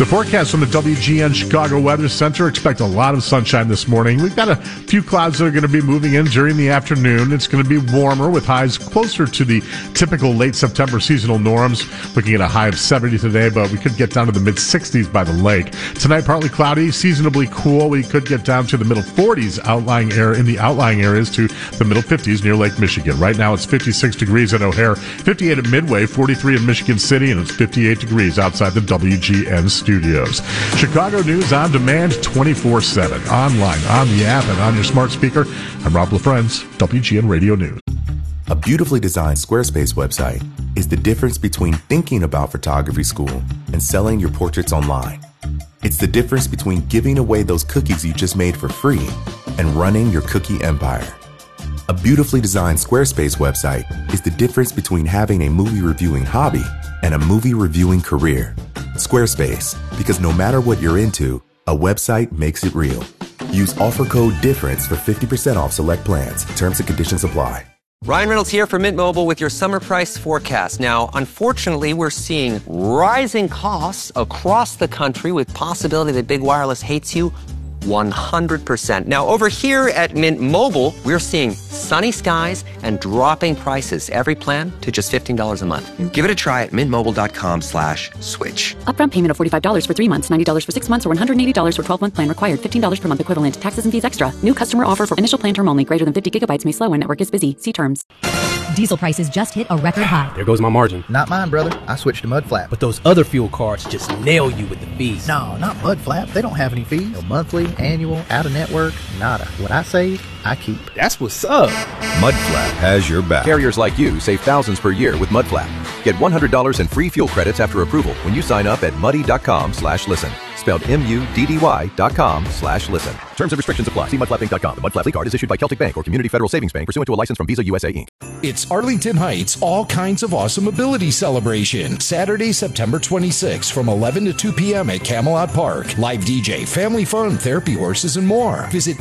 The forecast from the WGN Chicago Weather Center, expect a lot of sunshine this morning. We've got a few clouds that are going to be moving in during the afternoon. It's going to be warmer with highs closer to the typical late September seasonal norms. Looking at a high of 70 today, but we could get down to the mid-60s by the lake. Tonight, partly cloudy, seasonably cool. We could get down to the middle 40s in the outlying areas to the middle 50s near Lake Michigan. Right now, it's 56 degrees at O'Hare, 58 at Midway, 43 in Michigan City, and it's 58 degrees outside the WGN studios. Chicago News on demand 24/7, online, on the app, and on your smart speaker. I'm Rob LaFrenz, WGN Radio News. A beautifully designed Squarespace website is the difference between thinking about photography school and selling your portraits online. It's the difference between giving away those cookies you just made for free and running your cookie empire. A beautifully designed Squarespace website is the difference between having a movie reviewing hobby and a movie reviewing career. Squarespace, because no matter what you're into, a website makes it real. Use offer code DIFFERENCE for 50% off select plans. Terms and conditions apply. Ryan Reynolds here for Mint Mobile with your summer price forecast. Now, unfortunately, we're seeing rising costs across the country with possibility that big wireless hates you 100%. Now, over here at Mint Mobile, we're seeing sunny skies and dropping prices. Every plan to just $15 a month. Give it a try at mintmobile.com/switch. Upfront payment of $45 for 3 months, $90 for 6 months, or $180 for 12-month plan required. $15 per month equivalent. Taxes and fees extra. New customer offer for initial plan term only. Greater than 50 gigabytes may slow when network is busy. See terms. Diesel prices just hit a record high. There goes my margin. Not mine, brother. I switched to Mudflap. But those other fuel cards just nail you with the fees. No, not Mudflap. They don't have any fees. No monthly, annual, out-of-network, nada. What I save, I keep. That's what's up. Mudflap has your back. Carriers like you save thousands per year with Mudflap. Get $100 in free fuel credits after approval when you sign up at muddy.com/listen. Spelled MUDDY.com/listen. Terms and restrictions apply. See mudflapping.com. The Mudflap card is issued by Celtic Bank or Community Federal Savings Bank pursuant to a license from Visa USA Inc. It's Arlington Heights All Kinds of Awesome Ability Celebration. Saturday, September 26th from 11 to 2 p.m. at Camelot Park. Live DJ, family fun, therapy horses, and more. Visit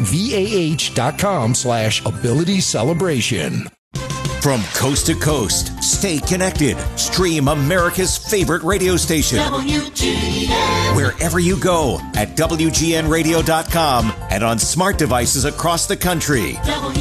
VAH.com/ability celebration. From coast to coast, stay connected. Stream America's favorite radio station. WGN. Wherever you go at WGNradio.com and on smart devices across the country.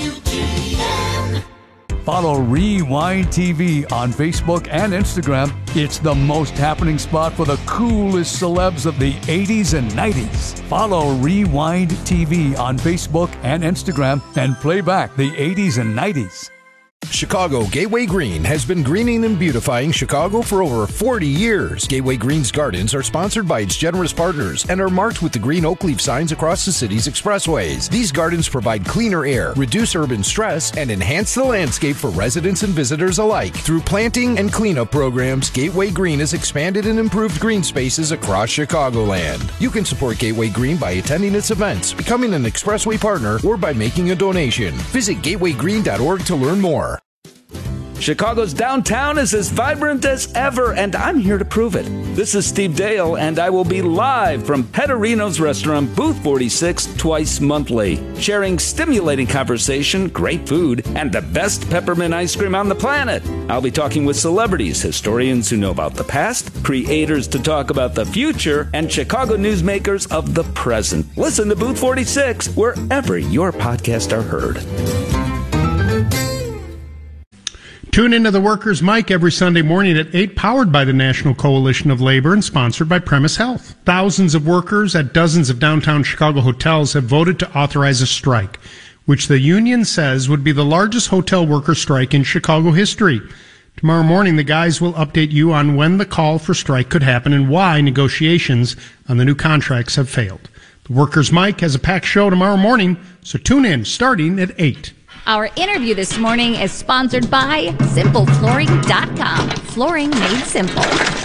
WGN. Follow Rewind TV on Facebook and Instagram. It's the most happening spot for the coolest celebs of the 80s and 90s. Follow Rewind TV on Facebook and Instagram and play back the 80s and 90s. Chicago Gateway Green has been greening and beautifying Chicago for over 40 years. Gateway Green's gardens are sponsored by its generous partners and are marked with the green oak leaf signs across the city's expressways. These gardens provide cleaner air, reduce urban stress, and enhance the landscape for residents and visitors alike. Through planting and cleanup programs, Gateway Green has expanded and improved green spaces across Chicagoland. You can support Gateway Green by attending its events, becoming an expressway partner, or by making a donation. Visit gatewaygreen.org to learn more. Chicago's downtown is as vibrant as ever, and I'm here to prove it. This is Steve Dale, and I will be live from Pettorino's Restaurant, Booth 46, twice monthly, sharing stimulating conversation, great food, and the best peppermint ice cream on the planet. I'll be talking with celebrities, historians who know about the past, creators to talk about the future, and Chicago newsmakers of the present. Listen to Booth 46 wherever your podcasts are heard. Tune into the Workers' Mic every Sunday morning at 8, powered by the National Coalition of Labor and sponsored by Premise Health. Thousands of workers at dozens of downtown Chicago hotels have voted to authorize a strike, which the union says would be the largest hotel worker strike in Chicago history. Tomorrow morning, the guys will update you on when the call for strike could happen and why negotiations on the new contracts have failed. The Workers' Mic has a packed show tomorrow morning, so tune in starting at 8. Our interview this morning is sponsored by SimpleFlooring.com. Flooring made simple.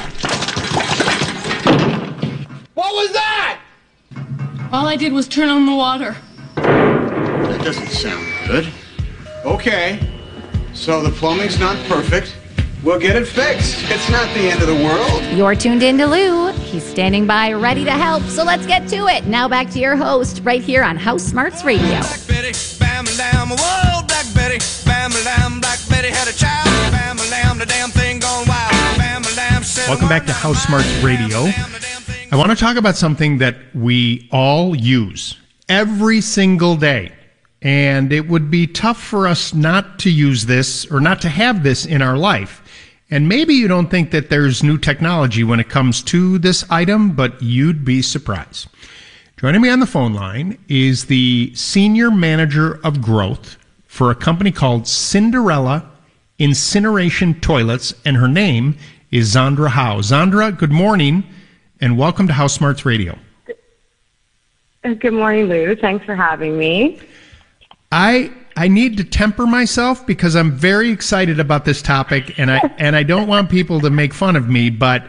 What was that? All I did was turn on the water. That doesn't sound good. Okay, so the plumbing's not perfect. We'll get it fixed. It's not the end of the world. You're tuned in to Lou. He's standing by ready to help, so let's get to it. Now back to your host right here on House Smarts Radio. Black Betty, bam-a-lam, whoa, Black Betty, bam-a-lam, Black Betty had a child, bam-a-lam, the damn thing gone wild, bam-a-lam. Welcome back to House Smarts Radio. I want to talk about something that we all use every single day. And it would be tough for us not to use this or not to have this in our life. And maybe you don't think that there's new technology when it comes to this item, but you'd be surprised. Joining me on the phone line is the Senior Manager of Growth for a company called Cinderella Incineration Toilets, and her name is Zandra Howe. Zandra, good morning, and welcome to House Smarts Radio. Good morning, Lou. Thanks for having me. I need to temper myself because I'm very excited about this topic, and I don't want people to make fun of me, but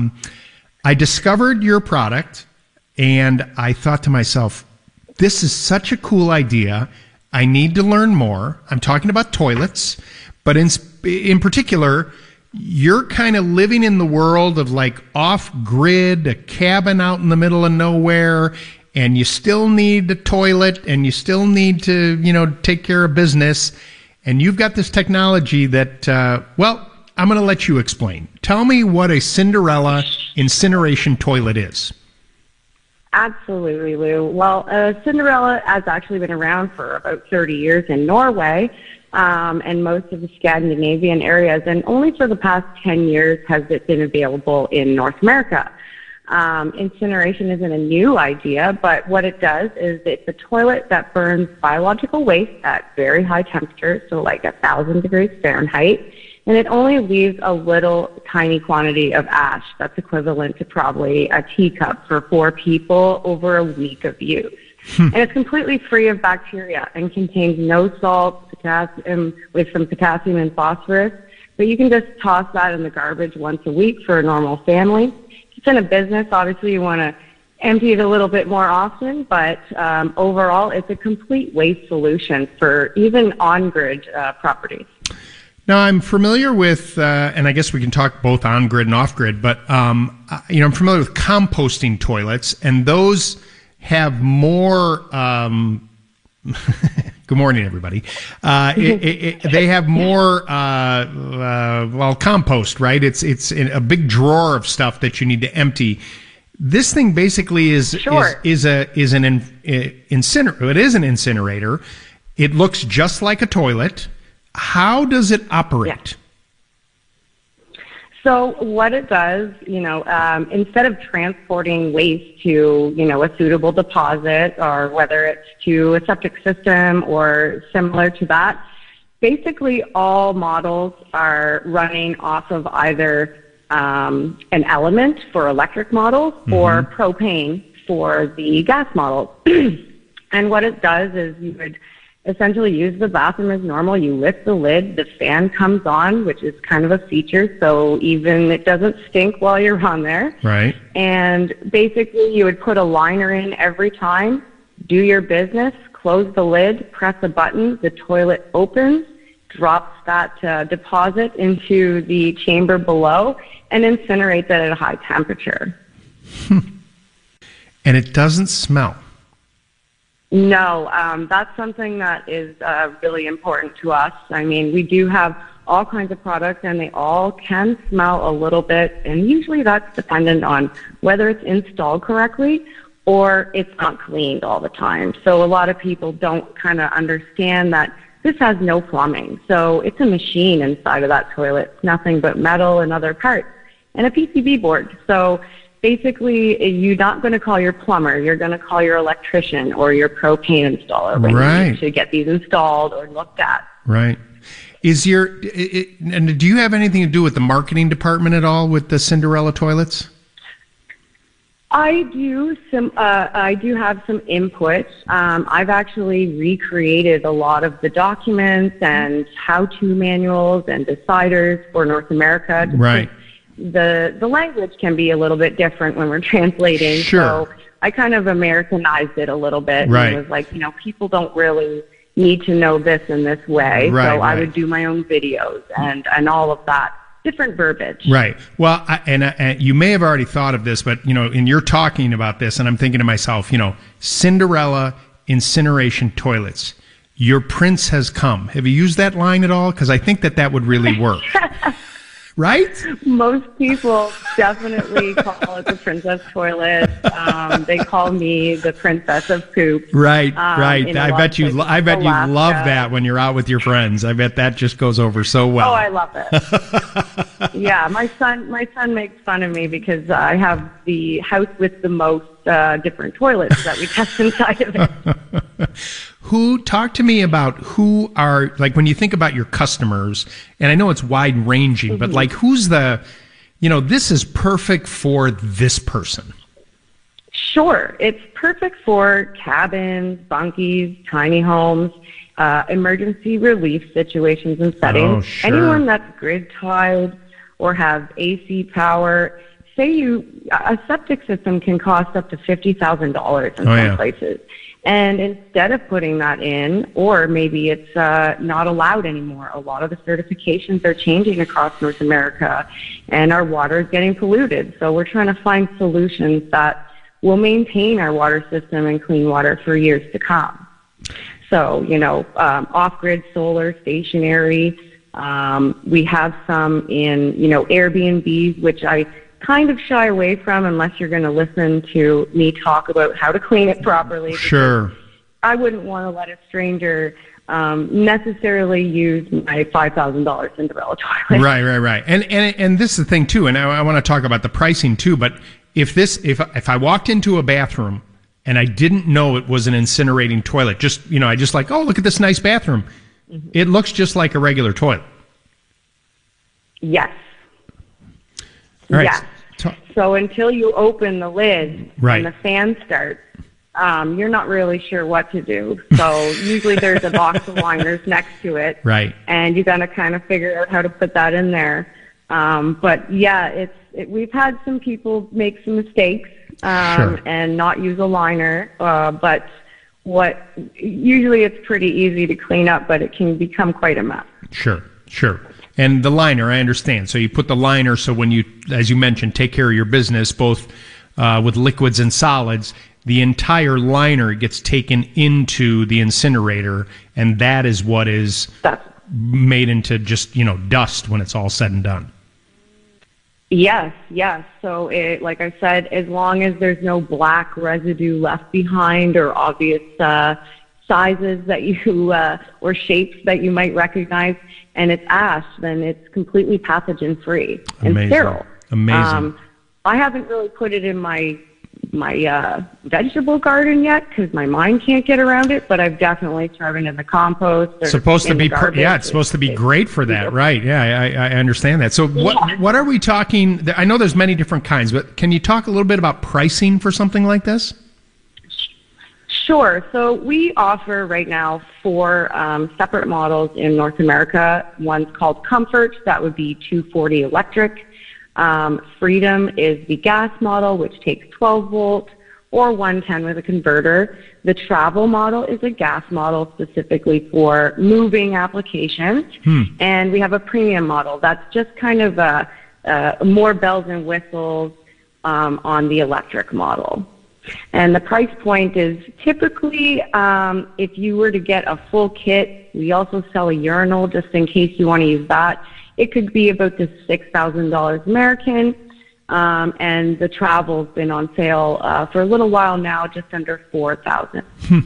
I discovered your product, and I thought to myself, this is such a cool idea. I need to learn more. I'm talking about toilets, but in particular, you're kind of living in the world of like off-grid, a cabin out in the middle of nowhere, and you still need a toilet, and you still need to, take care of business. And you've got this technology that, I'm going to let you explain. Tell me what a Cinderella incineration toilet is. Absolutely, Lou. Well, Cinderella has actually been around for about 30 years in Norway and most of the Scandinavian areas, and only for the past 10 years has it been available in North America. Incineration isn't a new idea, but what it does is it's a toilet that burns biological waste at very high temperatures, so like 1,000 degrees Fahrenheit, and it only leaves a little tiny quantity of ash that's equivalent to probably a teacup for 4 people over a week of use. And it's completely free of bacteria and contains no salt, potassium, with some potassium and phosphorus, but you can just toss that in the garbage once a week for a normal family. It's in a business, obviously you want to empty it a little bit more often, but overall it's a complete waste solution for even on-grid properties. Now, I'm familiar with, and I guess we can talk both on-grid and off-grid, but I'm familiar with composting toilets, and those have more... Good morning, everybody. They have more, compost, right? It's a big drawer of stuff that you need to empty. This thing basically is an incinerator. It is an incinerator. It looks just like a toilet. How does it operate? Yeah. So what it does, instead of transporting waste to, a suitable deposit, or whether it's to a septic system or similar to that, basically all models are running off of either an element for electric models or propane for the gas models. And what it does is you would essentially use the bathroom as normal. You lift the lid, the fan comes on, which is kind of a feature, so even it doesn't stink while you're on there. Right. And basically you would put a liner in every time, do your business, close the lid, press a button, the toilet opens, drops that deposit into the chamber below, and incinerates it at a high temperature. And it doesn't smell. No, that's something that is really important to us. I mean, we do have all kinds of products, and they all can smell a little bit, and usually that's dependent on whether it's installed correctly or it's not cleaned all the time. So a lot of people don't kind of understand that this has no plumbing. So it's a machine inside of that toilet, nothing but metal and other parts, and a PCB board. So basically, you're not going to call your plumber. You're going to call your electrician or your propane installer when you need to get these installed or looked at. Right. And do you have anything to do with the marketing department at all with the Cinderella toilets? I do have some input. I've actually recreated a lot of the documents and how-to manuals and deciders for North America. Right. The language can be a little bit different when we're translating. Sure. So I kind of Americanized it a little bit. Right. And it was like, people don't really need to know this in this way. Right, so I would do my own videos and all of that. Different verbiage. Right. Well, and you may have already thought of this, but, and you're talking about this, and I'm thinking to myself, Cinderella incineration toilets. Your prince has come. Have you used that line at all? Because I think that would really work. Right? Most people definitely call it the princess toilet. They call me the princess of poop. Right. I bet you love Alaska. that when you're out with your friends. I bet that just goes over so well. Oh, I love it. Yeah, my son makes fun of me because I have the house with the most different toilets that we test inside of it. Talk to me about who are, like, when you think about your customers, and I know it's wide ranging, but like, who's the, this is perfect for this person? Sure. It's perfect for cabins, bunkies, tiny homes, emergency relief situations and settings. Oh, sure. Anyone that's grid tied or have AC power. A septic system can cost up to $50,000 in some places. And instead of putting that in, or maybe it's not allowed anymore, a lot of the certifications are changing across North America, and our water is getting polluted. So we're trying to find solutions that will maintain our water system and clean water for years to come. So, off-grid solar, stationary. We have some in, Airbnbs, which I kind of shy away from unless you're going to listen to me talk about how to clean it properly. Sure. I wouldn't want to let a stranger necessarily use my $5,000 Cinderella toilet. Right. And this is the thing too, and I want to talk about the pricing too, but if I walked into a bathroom and I didn't know it was an incinerating toilet, I just like, oh, look at this nice bathroom. Mm-hmm. It looks just like a regular toilet. Yes. All right. Yes. So until you open the lid right. and the fan starts, you're not really sure what to do. So usually there's a box of liners next to it. Right. And you got to kind of figure out how to put that in there. But yeah, we've had some people make some mistakes sure. and not use a liner. But usually it's pretty easy to clean up, but it can become quite a mess. Sure. And the liner, I understand. So you put the liner so when you, as you mentioned, take care of your business, both with liquids and solids, the entire liner gets taken into the incinerator, and that is what is made into just, dust when it's all said and done. Yes. So like I said, as long as there's no black residue left behind or obvious sizes that you or shapes that you might recognize, and it's ash, then it's completely pathogen free and sterile. Amazing. I haven't really put it in my vegetable garden yet because my mind can't get around it, but I've definitely thrown it in the compost. Or supposed to be garbage. it's supposed to be great for that, right? Yeah, I understand that. So what are we talking? I know there's many different kinds, but can you talk a little bit about pricing for something like this? Sure. So we offer right now 4 separate models in North America. One's called Comfort. That would be 240 electric. Freedom is the gas model, which takes 12 volt or 110 with a converter. The Travel model is a gas model specifically for moving applications. And we have a Premium model. That's just kind of more bells and whistles on the electric model. And the price point is typically, if you were to get a full kit, we also sell a urinal just in case you want to use that. It could be about the $6,000 American, and the Travel's been on sale for a little while now, just under $4,000.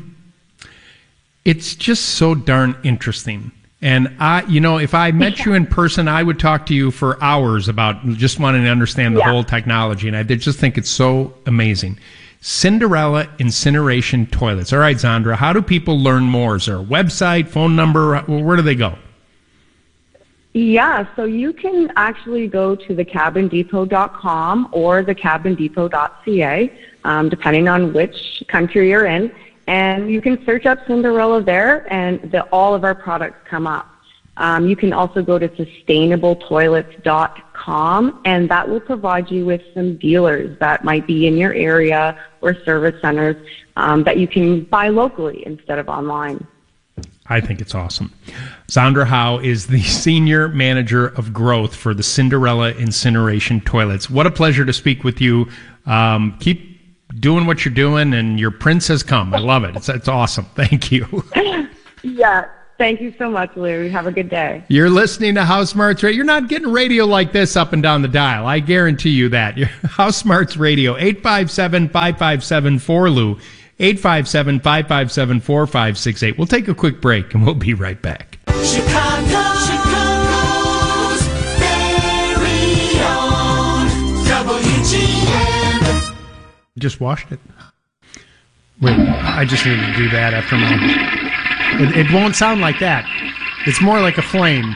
It's just so darn interesting. And if I met you in person, I would talk to you for hours about just wanting to understand the whole technology. And I just think it's so amazing. Cinderella Incineration Toilets. All right, Zandra, how do people learn more? Is there a website, phone number? Where do they go? Yeah, so you can actually go to thecabindepot.com or thecabindepot.ca, depending on which country you're in. And you can search up Cinderella there, and all of our products come up. You can also go to sustainabletoilets.com, and that will provide you with some dealers that might be in your area or service centers that you can buy locally instead of online. I think it's awesome. Zandra Howe is the Senior Manager of Growth for the Cinderella Incineration Toilets. What a pleasure to speak with you. Keep doing what you're doing, and your prince has come. I love it. It's awesome. Thank you. Yeah. Thank you so much, Lou. Have a good day. You're listening to House Smarts Radio. You're not getting radio like this up and down the dial. I guarantee you that. House Smarts Radio, 857-557-4Lou, 857-557-4568. We'll take a quick break, and we'll be right back. Chicago's very own WGN. Just washed it. Wait, I just need to do that after my... It won't sound like that. It's more like a flame.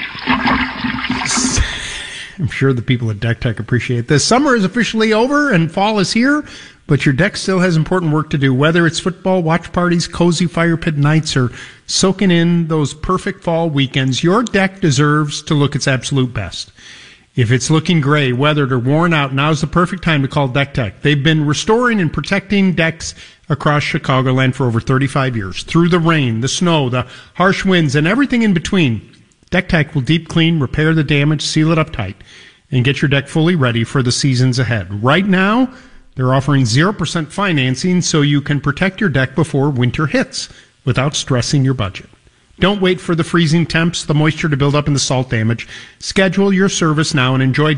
I'm sure the people at Deck Tech appreciate this. Summer is officially over and fall is here, but your deck still has important work to do. Whether it's football, watch parties, cozy fire pit nights, or soaking in those perfect fall weekends, your deck deserves to look its absolute best. If it's looking gray, weathered, or worn out, now's the perfect time to call Deck Tech. They've been restoring and protecting decks across Chicagoland for over 35 years. Through the rain, the snow, the harsh winds, and everything in between, Deck Tech will deep clean, repair the damage, seal it up tight, and get your deck fully ready for the seasons ahead. Right now, they're offering 0% financing so you can protect your deck before winter hits without stressing your budget. Don't wait for the freezing temps, the moisture to build up, and the salt damage. Schedule your service now and enjoy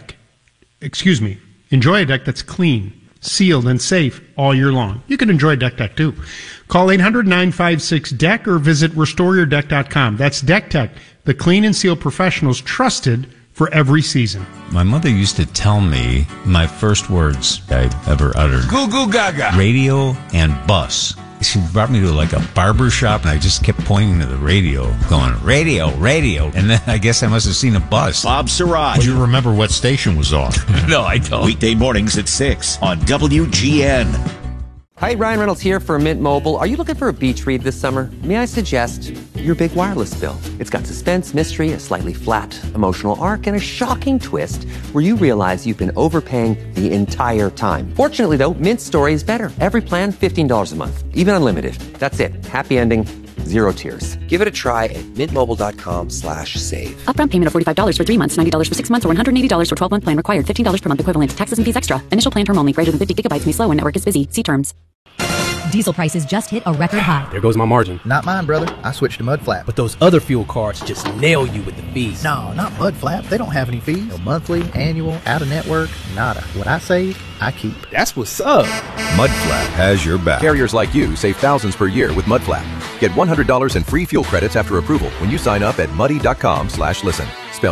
Enjoy a deck that's clean, sealed, and safe all year long. You can enjoy Deck Tech too. Call 800-956-DECK or visit restoreyourdeck.com. That's Deck Tech, the clean and sealed professionals trusted for every season. My mother used to tell me my first words I ever uttered. Goo goo gaga. Radio and bus. She brought me to like a barber shop, and I just kept pointing to the radio, going, radio, radio. And then I guess I must have seen a bus. Bob Siraj. Do you remember what station was on? No, I don't. Weekday mornings at 6 on WGN. Hi, Ryan Reynolds here for Mint Mobile. Are you looking for a beach read this summer? May I suggest your big wireless bill? It's got suspense, mystery, a slightly flat emotional arc, and a shocking twist where you realize you've been overpaying the entire time. Fortunately, though, Mint's story is better. Every plan, $15 a month, even unlimited. That's it. Happy ending, zero tears. Give it a try at mintmobile.com/save. Upfront payment of $45 for 3 months, $90 for 6 months, or $180 for 12-month plan required. $15 per month equivalent. Taxes and fees extra. Initial plan term only. Greater than 50 gigabytes may slow when network is busy. See terms. Diesel prices just hit a record high. There goes my margin. Not mine, brother. I switched to Mudflap. But those other fuel cards just nail you with the fees. No, not Mudflap. They don't have any fees. No monthly, annual, out-of-network, nada. What I save, I keep. That's what's up. Mudflap has your back. Carriers like you save thousands per year with Mudflap. Get $100 in free fuel credits after approval when you sign up at muddy.com/listen. Spelled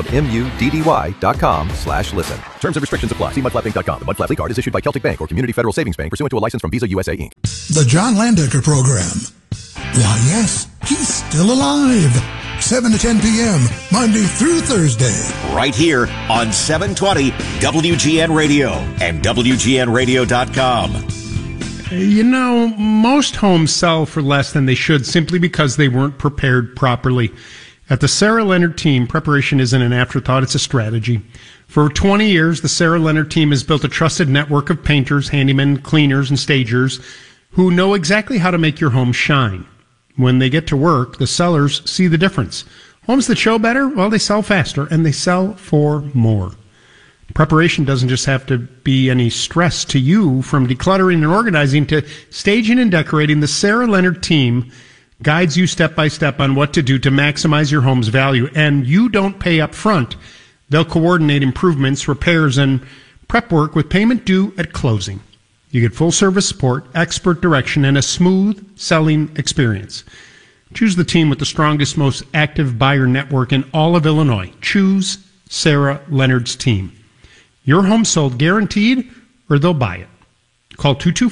MUDDY.com/listen. Terms and restrictions apply. See mudflapping.com. The Mudflap card is issued by Celtic Bank or Community Federal Savings Bank pursuant to a license from Visa USA Inc. The John Landecker Program. Why, yes, he's still alive. 7 to 10 p.m., Monday through Thursday. Right here on 720 WGN Radio and WGNradio.com. You know, most homes sell for less than they should simply because they weren't prepared properly. At the Sarah Leonard team, preparation isn't an afterthought, it's a strategy. For 20 years, the Sarah Leonard team has built a trusted network of painters, handymen, cleaners, and stagers who know exactly how to make your home shine. When they get to work, the sellers see the difference. Homes that show better, well, they sell faster, and they sell for more. Preparation doesn't just have to be any stress to you. From decluttering and organizing to staging and decorating, the Sarah Leonard team guides you step by step on what to do to maximize your home's value. And you don't pay up front. They'll coordinate improvements, repairs, and prep work with payment due at closing. You get full service support, expert direction, and a smooth selling experience. Choose the team with the strongest, most active buyer network in all of Illinois. Choose Sarah Leonard's team. Your home sold guaranteed, or they'll buy it. Call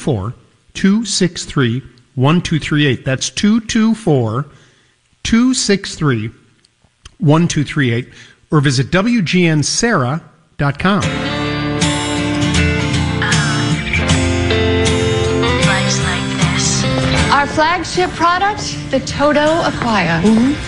224-263-1238. That's 224-263-1238. Or visit WGNSarah.com. Our flagship product, the Toto Aquia.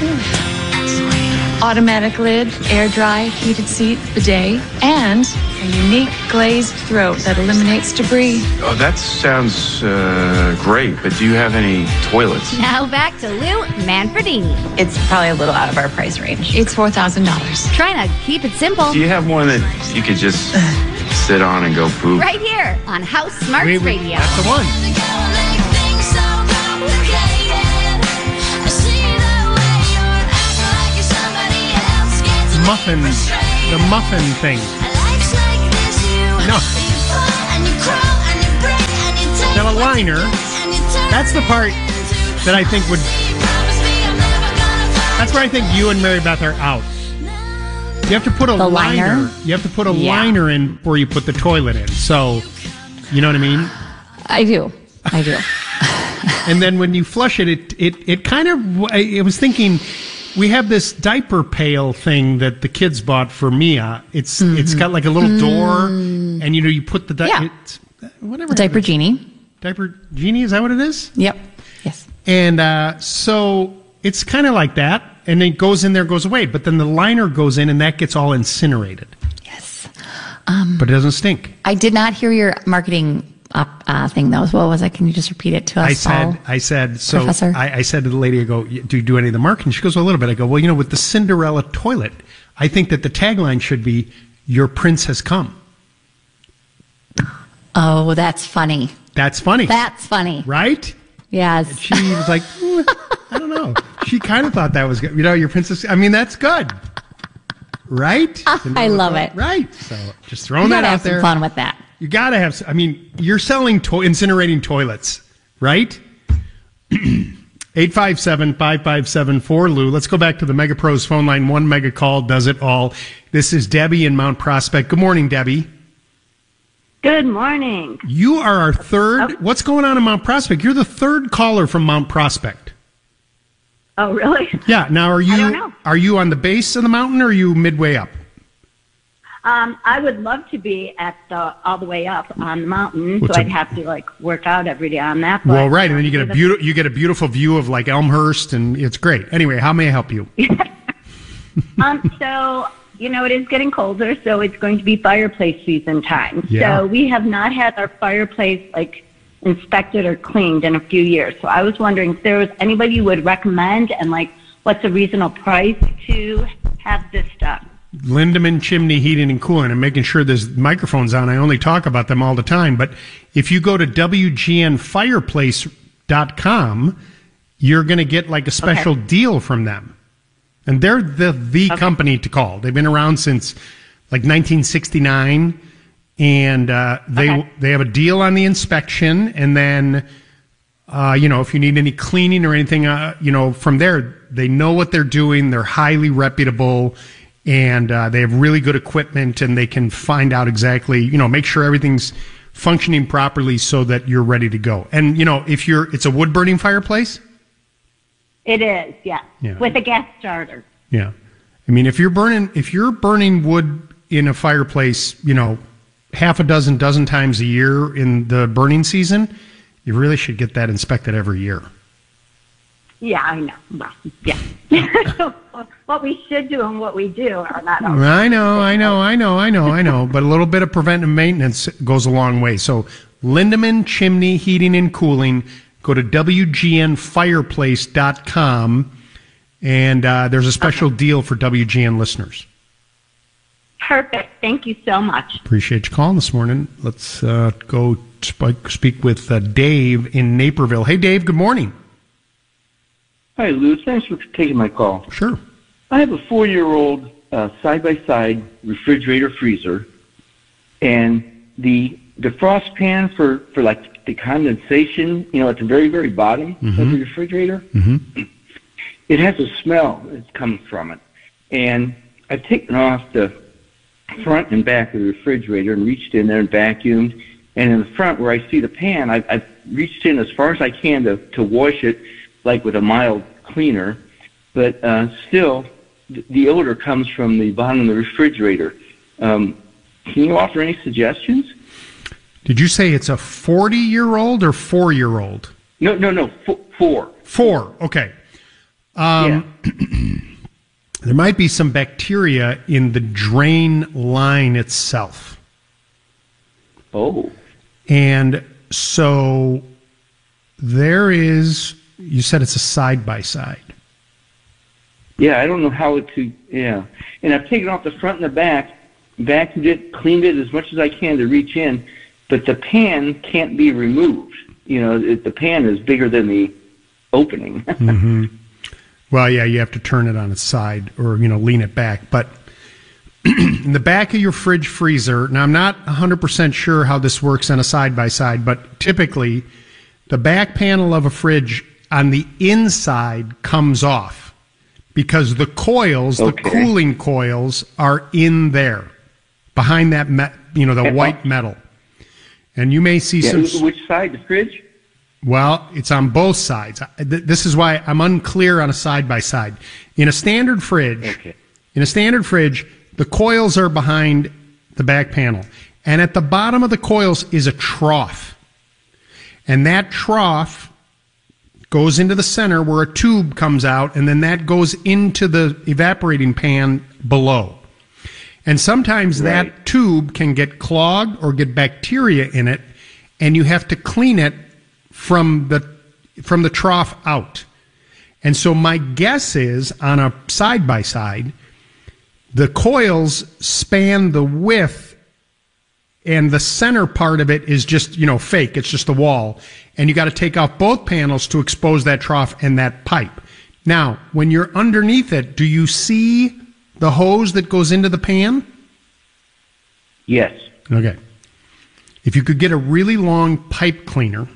Automatic lid, air dry, heated seat, bidet, and a unique glazed throat that eliminates debris. Oh, that sounds great, but do you have any toilets? Now back to Lou Manfredini. It's probably a little out of our price range. It's $4,000. Trying to keep it simple. Do you have one that you could just sit on and go poop? Right here on House Smarts Radio. That's the one. muffin thing. No. Now, a liner, that's the part that I think would... That's where I think you and Mary Beth are out. You have to put a liner. You have to put a liner in before you put the toilet in. So, you know what I mean? I do. And then when you flush it, it kind of... I was thinking... We have this diaper pail thing that the kids bought for Mia. It's got like a little door, and you put the whatever. Diaper Genie. Diaper Genie, is that what it is? Yep. Yes. And so it's kind of like that, and it goes in there, goes away. But then the liner goes in, and that gets all incinerated. Yes. But it doesn't stink. I did not hear your marketing thing though. What was it? Can you just repeat it to us? I said so. Professor? I said to the lady, I go, do you do any of the marketing? She goes, well, a little bit. I go, well, with the Cinderella toilet, I think that the tagline should be, your prince has come. Oh, that's funny. That's funny. That's funny. Right? Yes. And she was like, I don't know. She kind of thought that was good. Your princess, that's good. Right? I love it. Right. So just throwing that out there. Have some fun with that. You got to have, you're selling incinerating toilets, right? 857-5574-LOU. Let's go back to the Mega Pros phone line. One mega call does it all. This is Debbie in Mount Prospect. Good morning, Debbie. Good morning. You are our third. What's going on in Mount Prospect? You're the third caller from Mount Prospect. Oh, really? Yeah. Now, I don't know. Are you on the base of the mountain, or are you midway up? I would love to be at all the way up on the mountain, so I'd have to work out every day on that. But, well, right, and then you get a beautiful view of Elmhurst, and it's great. Anyway, how may I help you? So it is getting colder, so it's going to be fireplace season time. Yeah. So we have not had our fireplace inspected or cleaned in a few years. So I was wondering if there was anybody you would recommend, and what's a reasonable price to have this done. Lindemann Chimney Heating and Cooling. I'm making sure there's microphones on. I only talk about them all the time. But if you go to WGNfireplace.com, you're going to get a special deal from them. And they're the company to call. They've been around since 1969. And they have a deal on the inspection. And then, if you need any cleaning or anything, from there, they know what they're doing. They're highly reputable. And they have really good equipment, and they can find out exactly, make sure everything's functioning properly so that you're ready to go. And, it's a wood-burning fireplace? It is, yeah. With a gas starter. Yeah. If you're burning wood in a fireplace, half a dozen times a year in the burning season, you really should get that inspected every year. Yeah, I know. Well, yeah. What we should do and what we do are not always. I know. But a little bit of preventive maintenance goes a long way. So Lindemann Chimney Heating and Cooling. Go to WGNfireplace.com, and there's a special deal for WGN listeners. Perfect. Thank you so much. Appreciate you calling this morning. Let's go speak with Dave in Naperville. Hey, Dave, good morning. Hi, Lou. Thanks for taking my call. Sure. I have a 4-year-old side-by-side refrigerator freezer, and the frost pan for the condensation, at the very, very bottom of the refrigerator, it has a smell that's coming from it. And I've taken off the front and back of the refrigerator and reached in there and vacuumed. And in the front where I see the pan, I've reached in as far as I can to wash it, with a mild cleaner. But still, the odor comes from the bottom of the refrigerator. Can you offer any suggestions? Did you say it's a 40-year-old or 4-year-old? No, 4. 4, okay. There might be some bacteria in the drain line itself. Oh. And so there is, you said it's a side-by-side. Yeah, I don't know how to, And I've taken off the front and the back, vacuumed it, cleaned it as much as I can to reach in, but the pan can't be removed. The pan is bigger than the opening. Well, yeah, you have to turn it on its side or, lean it back. But in the back of your fridge freezer, now I'm not 100% sure how this works on a side-by-side, but typically the back panel of a fridge on the inside comes off because the coils, the cooling coils, are in there behind that, the white metal. And you may see some... Which side, the fridge? Well, it's on both sides. This is why I'm unclear on a side-by-side. In a standard fridge, the coils are behind the back panel. And at the bottom of the coils is a trough. And that trough goes into the center where a tube comes out, and then that goes into the evaporating pan below. And sometimes that tube can get clogged or get bacteria in it, and you have to clean it from the trough out. And so my guess is, on a side-by-side, the coils span the width, and the center part of it is just, fake. It's just the wall. And you got to take off both panels to expose that trough and that pipe. Now, when you're underneath it, do you see the hose that goes into the pan? Yes. Okay. If you could get a really long pipe cleaner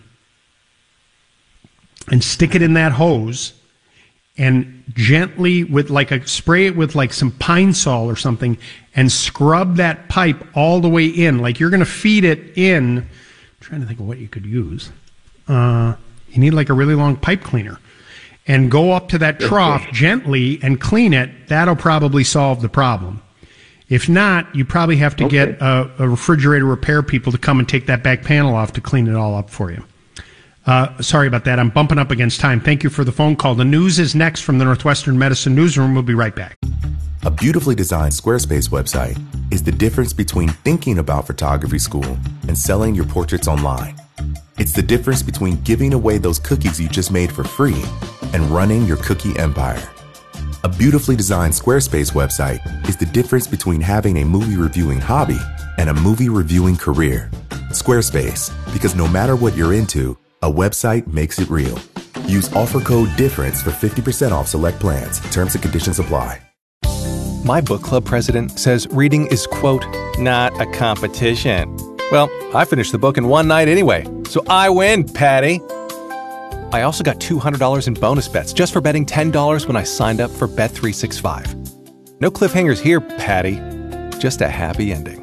and stick it in that hose and gently spray it with some Pine Sol or something and scrub that pipe all the way in, like you're going to feed it in. I'm trying to think of what you could use. You need a really long pipe cleaner and go up to that trough gently and clean it. That'll probably solve the problem. If not, you probably have to get a refrigerator repair people to come and take that back panel off to clean it all up for you. Sorry about that. I'm bumping up against time. Thank you for the phone call. The news is next from the Northwestern Medicine Newsroom. We'll be right back. A beautifully designed Squarespace website is the difference between thinking about photography school and selling your portraits online. It's the difference between giving away those cookies you just made for free and running your cookie empire. A beautifully designed Squarespace website is the difference between having a movie reviewing hobby and a movie reviewing career. Squarespace, because no matter what you're into, a website makes it real. Use offer code DIFFERENCE for 50% off select plans. Terms and conditions apply. My book club president says reading is, quote, not a competition. Well, I finished the book in one night anyway, so I win, Patty. I also got $200 in bonus bets just for betting $10 when I signed up for Bet365. No cliffhangers here, Patty. Just a happy ending.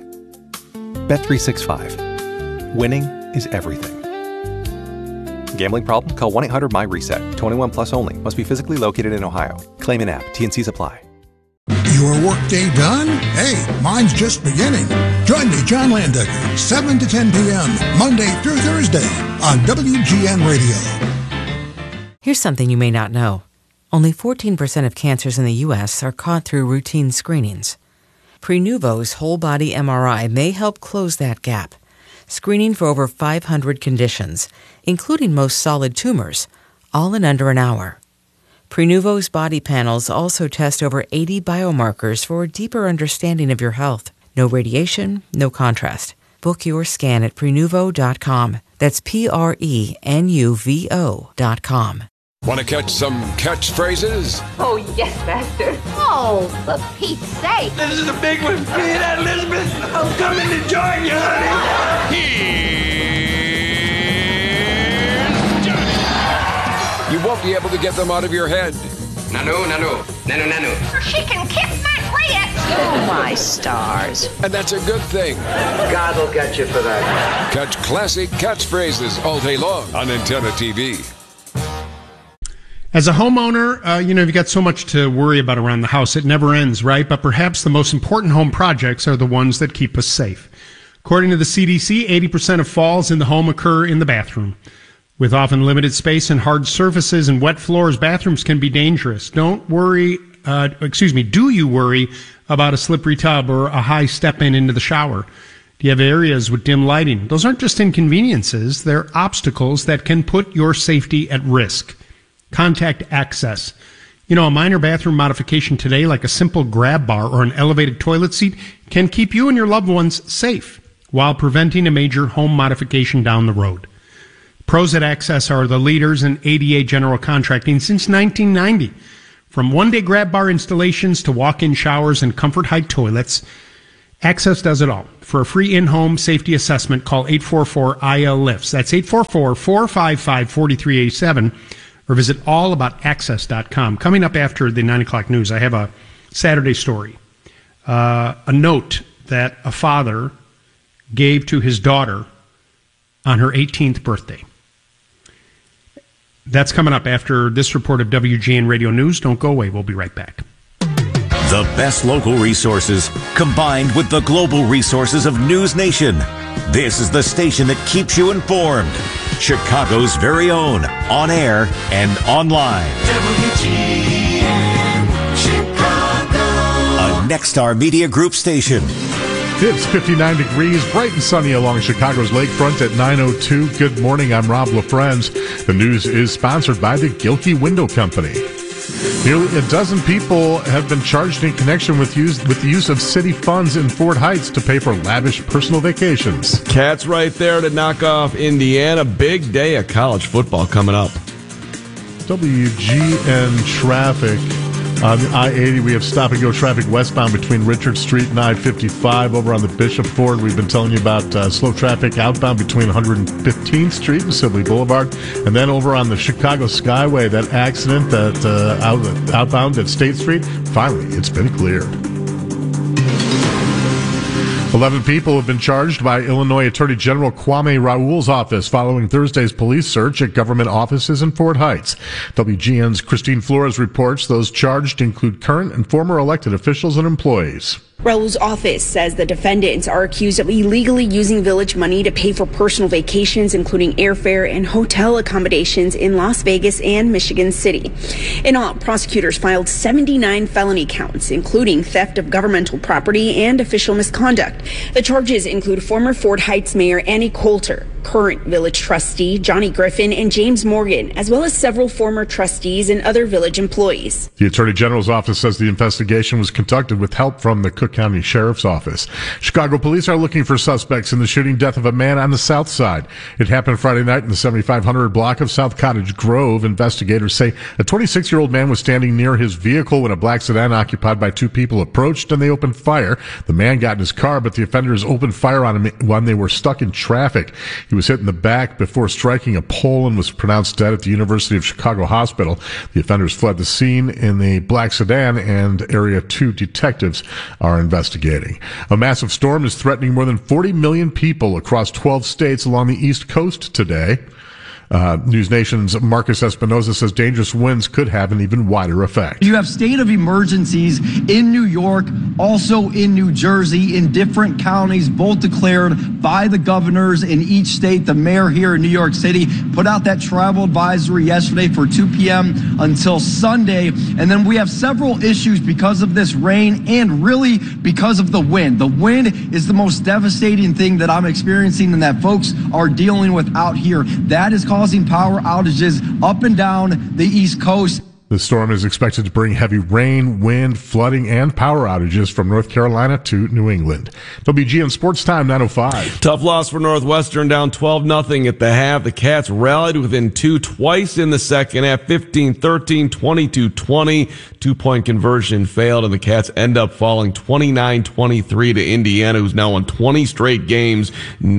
Bet365. Winning is everything. Gambling problem? Call 1-800-MY-RESET. 21 plus only. Must be physically located in Ohio. Claim in app. T&Cs apply. Your workday done? Hey, mine's just beginning. Join me, John Landecker, 7 to 10 p.m., Monday through Thursday on WGN Radio. Here's something you may not know. Only 14% of cancers in the U.S. are caught through routine screenings. Prenuvo's whole-body MRI may help close that gap, screening for over 500 conditions, including most solid tumors, all in under an hour. Prenuvo's body panels also test over 80 biomarkers for a deeper understanding of your health. No radiation, no contrast. Book your scan at Prenuvo.com. That's Prenuvo.com. Want to catch some catchphrases? Oh, yes, Master. Oh, for Pete's sake. This is a big one. Hey, that Elizabeth. I'm coming to join you, honey. Here's Johnny. You won't be able to get them out of your head. Nanu. She can kiss my clit. Oh, my stars. And that's a good thing. God will get you for that. Catch classic catchphrases all day long on Antenna TV. As a homeowner, you've got so much to worry about around the house. It never ends, right? But perhaps the most important home projects are the ones that keep us safe. According to the CDC, 80% of falls in the home occur in the bathroom. With often limited space and hard surfaces and wet floors, bathrooms can be dangerous. Do you worry about a slippery tub or a high step-in into the shower? Do you have areas with dim lighting? Those aren't just inconveniences. They're obstacles that can put your safety at risk. Contact Access. A minor bathroom modification today, like a simple grab bar or an elevated toilet seat, can keep you and your loved ones safe while preventing a major home modification down the road. Pros at Access are the leaders in ADA general contracting since 1990. From one-day grab bar installations to walk-in showers and comfort height toilets, Access does it all. For a free in-home safety assessment, call 844-IL-LIFTS. That's 844-455-4387, or visit allaboutaccess.com. Coming up after the 9 o'clock news, I have a Saturday story. A note that a father gave to his daughter on her 18th birthday. That's coming up after this report of WGN Radio News. Don't go away. We'll be right back. The best local resources combined with the global resources of News Nation. This is the station that keeps you informed. Chicago's very own, on air and online. WGN Chicago. A Nexstar Media Group station. It's 59 degrees, bright and sunny along Chicago's lakefront at 9:02. Good morning, I'm Rob LaFrenz. The news is sponsored by the Gilkey Window Company. Nearly a dozen people have been charged in connection with the use of city funds in Fort Heights to pay for lavish personal vacations. Cats right there to knock off Indiana. Big day of college football coming up. WGN traffic. On I-80, we have stop-and-go traffic westbound between Richard Street and I-55. Over on the Bishop Ford, we've been telling you about slow traffic outbound between 115th Street and Sibley Boulevard. And then over on the Chicago Skyway, that accident that outbound at State Street, finally, it's been cleared. 11 people have been charged by Illinois Attorney General Kwame Raoul's office following Thursday's police search at government offices in Fort Heights. WGN's Christine Flores reports those charged include current and former elected officials and employees. Raoul's office says the defendants are accused of illegally using village money to pay for personal vacations, including airfare and hotel accommodations in Las Vegas and Michigan City. In all, prosecutors filed 79 felony counts, including theft of governmental property and official misconduct. The charges include former Fort Heights Mayor Annie Coulter, current village trustee Johnny Griffin, and James Morgan, as well as several former trustees and other village employees. The Attorney General's office says the investigation was conducted with help from the Cook County Sheriff's Office. Chicago police are looking for suspects in the shooting death of a man on the south side. It happened Friday night in the 7500 block of South Cottage Grove. Investigators say a 26-year-old man was standing near his vehicle when a black sedan occupied by two people approached and they opened fire. The man got in his car, but the offenders opened fire on him when they were stuck in traffic. He was hit in the back before striking a pole and was pronounced dead at the University of Chicago Hospital. The offenders fled the scene in the black sedan, and Area 2 detectives are investigating. A massive storm is threatening more than 40 million people across 12 states along the East Coast today. News Nation's Marcus Espinoza says dangerous winds could have an even wider effect. You have state of emergencies in New York, also in New Jersey, in different counties, both declared by the governors in each state. The mayor here in New York City put out that travel advisory yesterday for 2 p.m. until Sunday. And then we have several issues because of this rain and really because of the wind. The wind is the most devastating thing that I'm experiencing and that folks are dealing with out here. That is causing power outages up and down the East Coast. The storm is expected to bring heavy rain, wind, flooding, and power outages from North Carolina to New England. WGN Sports Time, 9:05. Tough loss for Northwestern, down 12-0 at the half. The Cats rallied within two twice in the second half, 15-13, 22-20. Two-point conversion failed, and the Cats end up falling 29-23 to Indiana, who's now won 20 straight games,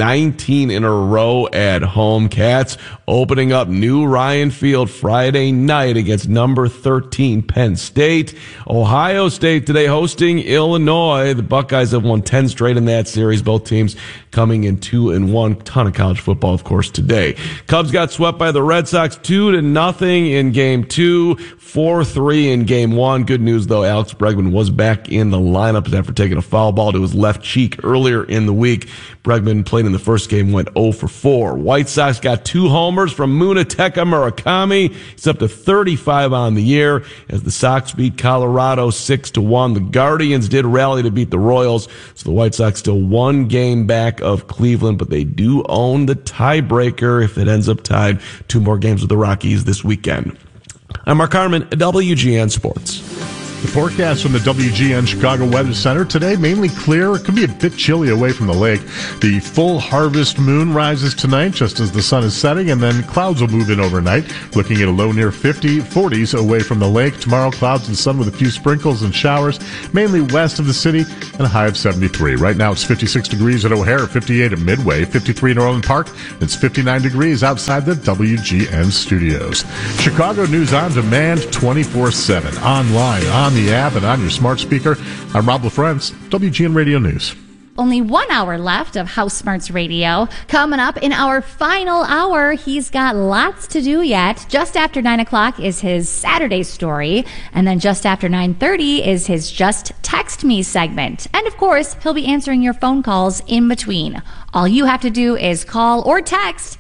19 in a row at home. Cats opening up new Ryan Field Friday night against number 13 Penn State. Ohio State today hosting Illinois. The Buckeyes have won 10 straight in that series. Both teams coming in 2-1. Ton of college football, of course, today. Cubs got swept by the Red Sox 2-0 in game 2, 4-3 in game 1. Good news, though, Alex Bregman was back in the lineup after taking a foul ball to his left cheek earlier in the week. Bregman played in the first game, went 0 for 4. White Sox got 2 homers from Munetaka Murakami. He's up to 35 on the year as the Sox beat Colorado 6-1. The Guardians did rally to beat the Royals, so the White Sox still 1 game back of Cleveland, but they do own the tiebreaker if it ends up tied. 2 more games with the Rockies this weekend. I'm Mark Harmon at WGN Sports. The forecast from the WGN Chicago Weather Center today, mainly clear. It could be a bit chilly away from the lake. The full harvest moon rises tonight just as the sun is setting, and then clouds will move in overnight. Looking at a low near 50, 40s away from the lake. Tomorrow, clouds and sun with a few sprinkles and showers, mainly west of the city, and a high of 73. Right now, it's 56 degrees at O'Hare, 58 at Midway, 53 in Orland Park. It's 59 degrees outside the WGN studios. Chicago News on demand 24/7, online, on the app, and on your smart speaker. I'm Rob LaFrance, WGN Radio News. Only 1 hour left of House Smarts Radio. Coming up in our final hour, he's got lots to do yet. Just after 9 o'clock is his Saturday story, and then just after 9:30 is his Just Text Me segment. And of course, he'll be answering your phone calls in between. All you have to do is call or text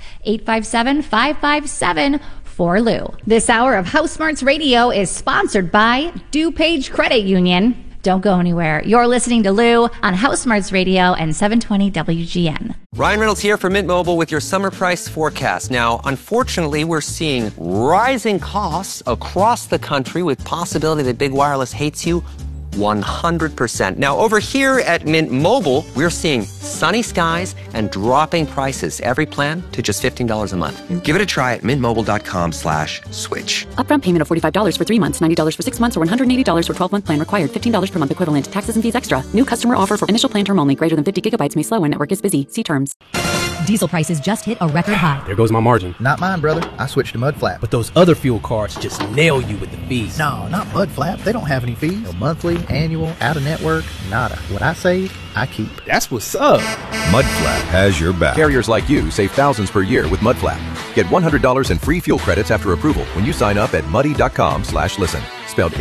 857-557-4LOU. This hour of House Smarts Radio is sponsored by DuPage Credit Union. Don't go anywhere. You're listening to Lou on House Smarts Radio and 720 WGN. Ryan Reynolds here for Mint Mobile with your summer price forecast. Now, unfortunately, we're seeing rising costs across the country with possibility that big wireless hates you 100%. Now, over here at Mint Mobile, we're seeing sunny skies and dropping prices. Every plan to just $15 a month. Give it a try at mintmobile.com/switch. Upfront payment of $45 for 3 months, $90 for 6 months, or $180 for 12-month plan required. $15 per month equivalent. Taxes and fees extra. New customer offer for initial plan term only. Greater than 50 gigabytes may slow when network is busy. See terms. Diesel prices just hit a record high. There goes my margin. Not mine, brother. I switched to Mudflap. But those other fuel cards just nail you with the fees. No, not Mudflap. They don't have any fees. No monthly, annual, out-of-network, nada. What I save, I keep. That's what's up. Mudflap has your back. Carriers like you save thousands per year with Mudflap. Get $100 in free fuel credits after approval when you sign up at muddy.com/listen. Spelled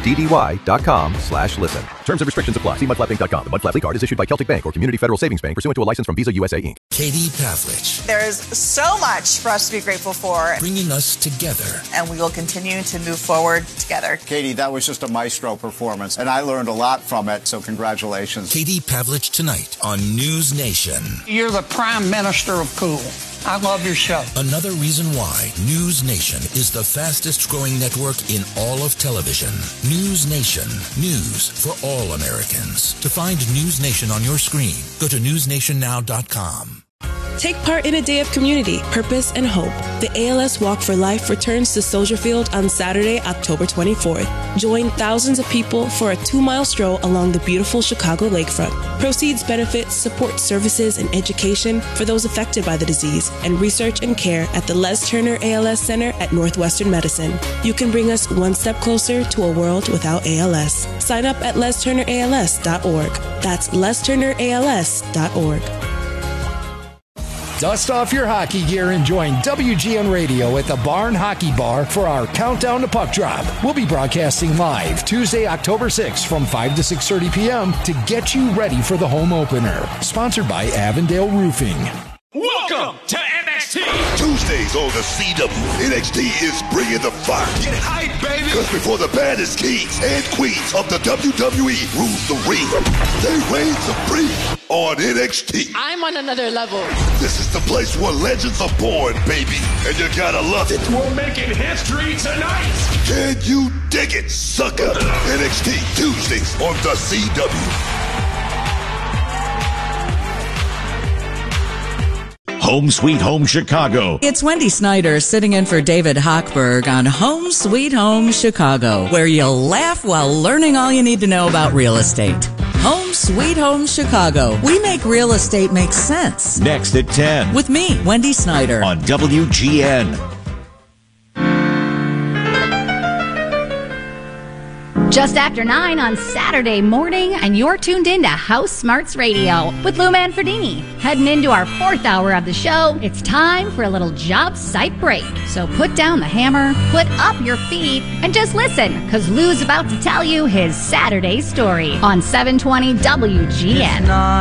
MUDDY.com/listen. Terms and restrictions apply. See mudflappinc.com. The Mudflap card is issued by Celtic Bank or Community Federal Savings Bank pursuant to a license from Visa USA Inc. Katie Pavlich. There is so much for us to be grateful for. Bringing us together. And we will continue to move forward together. Katie, that was just a maestro performance, and I learned a lot from it, so congratulations. Katie Pavlich tonight on News Nation. You're the prime minister of cool. I love your show. Another reason why News Nation is the fastest growing network in all of television. News Nation. News for all Americans. To find News Nation on your screen, go to newsnationnow.com. Take part in a day of community, purpose, and hope. The ALS Walk for Life returns to Soldier Field on Saturday, October 24th. Join thousands of people for a 2-mile stroll along the beautiful Chicago lakefront. Proceeds benefit support services and education for those affected by the disease and research and care at the Les Turner ALS Center at Northwestern Medicine. You can bring us one step closer to a world without ALS. Sign up at lesturnерals.org. That's lesturnерals.org. Dust off your hockey gear and join WGN Radio at the Barn Hockey Bar for our Countdown to Puck Drop. We'll be broadcasting live Tuesday, October 6th from 5 to 6:30 p.m. to get you ready for the home opener. Sponsored by Avondale Roofing. Welcome to NXT. Tuesdays on the CW, NXT is bringing the fire. Get hype, baby. Because before the baddest kings and queens of the WWE rules the ring, they reign supreme on NXT. I'm on another level. This is the place where legends are born, baby. And you gotta love it. We're making history tonight. Can you dig it, sucker? NXT Tuesdays on the CW. Home Sweet Home Chicago. It's Wendy Snyder sitting in for David Hochberg on Home Sweet Home Chicago, where you'll laugh while learning all you need to know about real estate. Home Sweet Home Chicago. We make real estate make sense. Next at 10. With me, Wendy Snyder. On WGN. Just after 9 on Saturday morning, and you're tuned in to House Smarts Radio with Lou Manfredini. Heading into our 4th hour of the show, it's time for a little job site break. So put down the hammer, put up your feet, and just listen, because Lou's about to tell you his Saturday story on 720 WGN.